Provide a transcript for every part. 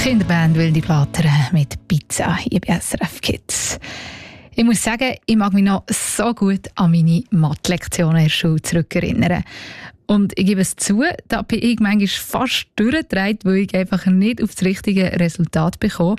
Kinderband Wilde Plater mit Pizza hier bei SRF Kids. Ich muss sagen, ich mag mich noch so gut an meine Mathe-Lektionen in der Schule zurückerinnern. Und ich gebe es zu, da bin ich manchmal fast durchgedreht, weil ich einfach nicht auf das richtige Resultat bekomme.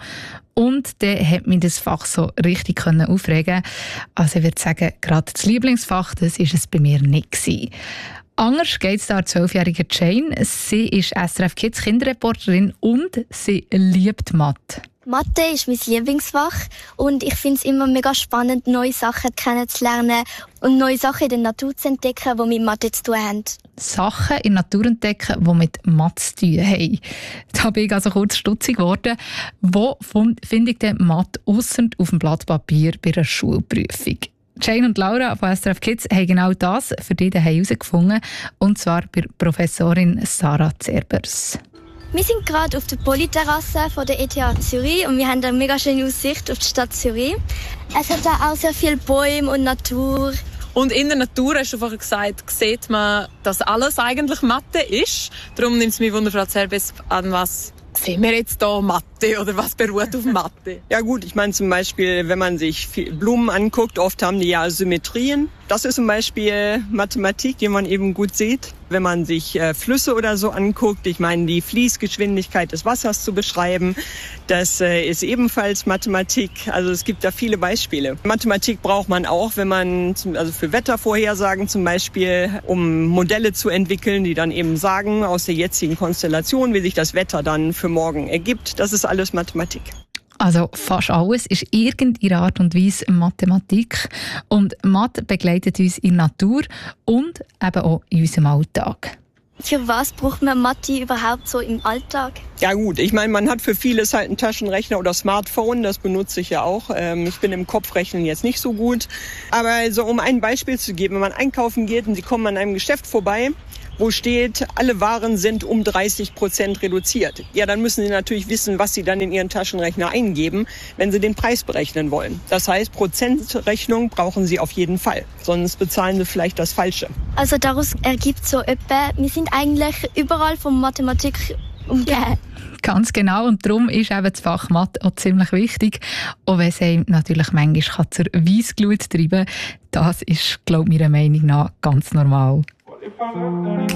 Und dann hat mich das Fach so richtig aufregen. Also ich würde sagen, gerade das Lieblingsfach, das war es bei mir nicht gewesen. Anders geht es da der 12-jährigen Jane. Sie ist SRF Kids Kinderreporterin und sie liebt Mathe. Mathe ist mein Lieblingsfach und ich finde es immer mega spannend, neue Sachen kennenzulernen und neue Sachen in der Natur zu entdecken, die mit Mathe zu tun haben. Sachen in der Natur entdecken, die mit Mathe zu tun haben. Da bin ich also kurz stutzig geworden. Wo finde ich denn Mathe ausser auf dem Blatt Papier bei einer Schulprüfung? Jane und Laura von SRF Kids haben genau das für dich herausgefunden, und zwar bei Professorin Sarah Zerbers. Wir sind gerade auf der Polyterrasse von der ETH Zürich und wir haben eine mega schöne Aussicht auf die Stadt Zürich. Es hat auch sehr viele Bäume und Natur. Und in der Natur, hast du vorhin gesagt, sieht man, dass alles eigentlich Mathe ist. Darum nimmt es mich Wunder, Frau Zerbes, an was sehen wir jetzt hier Mathe oder was beruht auf Mathe? Ja gut, ich meine zum Beispiel, wenn man sich Blumen anguckt, oft haben die ja Symmetrien. Das ist zum Beispiel Mathematik, die man eben gut sieht. Wenn man sich Flüsse oder so anguckt, ich meine die Fließgeschwindigkeit des Wassers zu beschreiben, das ist ebenfalls Mathematik. Also es gibt da viele Beispiele. Mathematik braucht man auch, wenn man, also für Wettervorhersagen zum Beispiel, um Modelle zu entwickeln, die dann eben sagen, aus der jetzigen Konstellation, wie sich das Wetter dann für morgen ergibt. Das ist alles Mathematik. Also fast alles ist irgendeine Art und Weise Mathematik. Und Mathe begleitet uns in der Natur und eben auch in unserem Alltag. Für was braucht man Mathe überhaupt so im Alltag? Ja gut, ich meine, man hat für vieles halt einen Taschenrechner oder Smartphone, das benutze ich ja auch. Ich bin im Kopfrechnen jetzt nicht so gut. Aber so um ein Beispiel zu geben, wenn man einkaufen geht und Sie kommen an einem Geschäft vorbei, wo steht, alle Waren sind um 30% reduziert. Ja, dann müssen Sie natürlich wissen, was Sie dann in Ihren Taschenrechner eingeben, wenn Sie den Preis berechnen wollen. Das heißt, Prozentrechnung brauchen Sie auf jeden Fall, sonst bezahlen Sie vielleicht das Falsche. Also daraus ergibt so etwa, wir sind eigentlich überall von Mathematik umgeben. Ganz genau, und darum ist eben das Fach Mathe auch ziemlich wichtig, auch wenn es einem natürlich manchmal zur Weissglut treiben kann. Das ist, glaube ich, meiner Meinung nach ganz normal.